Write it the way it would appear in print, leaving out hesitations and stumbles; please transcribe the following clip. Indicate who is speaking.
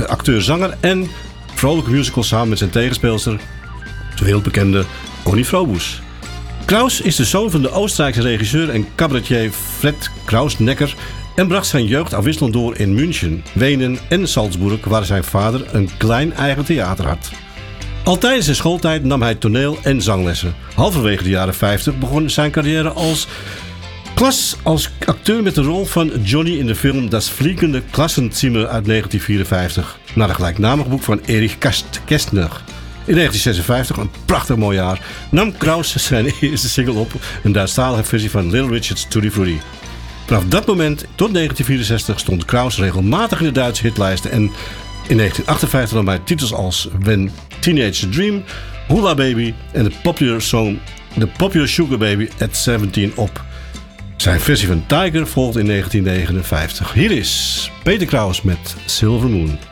Speaker 1: acteur-zanger en vrolijke musical samen met zijn tegenspeelster, de wereldbekende Connie Froboes. Kraus is de zoon van de Oostenrijkse regisseur en cabaretier Fred Kraus-Necker en bracht zijn jeugd afwisselend door in München, Wenen en Salzburg, waar zijn vader een klein eigen theater had. Al tijdens zijn schooltijd nam hij toneel- en zanglessen. Halverwege de jaren 50 begon zijn carrière als acteur met de rol van Johnny in de film Das Fliegende Klassenzimmer uit 1954, naar het gelijknamige boek van Erich Kästner. In 1956, een prachtig mooi jaar, nam Kraus zijn eerste single op, een Duitsstalige versie van Little Richard's Tutti Frutti. Vanaf dat moment tot 1964 stond Kraus regelmatig in de Duitse hitlijsten en in 1958 nam hij titels als When Teenage Dream, Hula Baby en de popular Sugar Baby at 17 op. Zijn versie van Tiger volgt in 1959. Hier is Peter Kraus met Silver Moon.